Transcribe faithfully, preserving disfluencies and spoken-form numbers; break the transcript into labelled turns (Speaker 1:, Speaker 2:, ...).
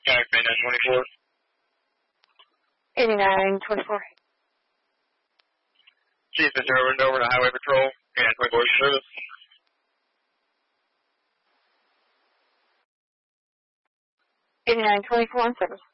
Speaker 1: Contact eighty-nine twenty-four.
Speaker 2: eighty-nine twenty-four.
Speaker 1: Chief is over and over to Highway Patrol. eighty-nine twenty-four service.
Speaker 2: eighty-nine twenty-four on service.